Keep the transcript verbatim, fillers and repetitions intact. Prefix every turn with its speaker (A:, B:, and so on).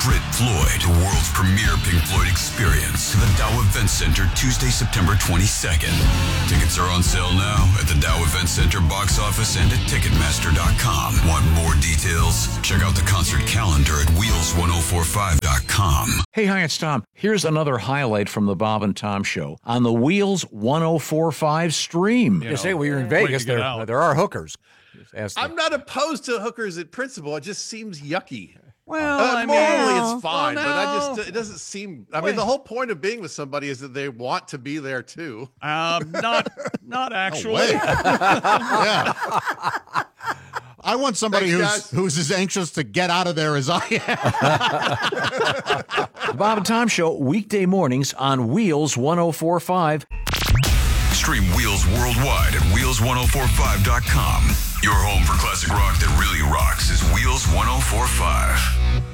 A: Brit Floyd, the world's premier Pink Floyd experience, to the Dow Event Center Tuesday, September twenty-second. Tickets are on sale now at the Dow Event Center box office and at Ticketmaster dot com. Want more details? Check out the concert calendar at wheels ten forty-five dot com.
B: Hey, hi, it's Tom. Here's another highlight from the Bob and Tom Show on the Wheels ten forty-five stream.
C: You
B: You
C: know,
B: say, well, you're in
C: way to
B: Vegas.
C: get
B: There,
C: out.
B: there are hookers. Just ask
D: I'm
B: them.
D: not opposed to hookers in principle. It just seems yucky.
B: Well,
D: Uh,
B: I mean,
D: morally,
B: well,
D: it's fine,
B: well,
D: but I
B: no.
D: just it doesn't seem. I
B: Wait.
D: mean, the whole point of being with somebody is that they want to be there too.
C: Um, not, not actually.
E: way. Yeah. I want somebody
D: Thanks,
E: who's
D: guys.
E: who's as anxious to get out of there as I am.
B: The Bob and Tom Show, weekday mornings on Wheels ten forty-five.
A: Stream Wheels worldwide at wheels ten forty-five dot com. Your home for classic rock that really rocks is Wheels ten forty-five.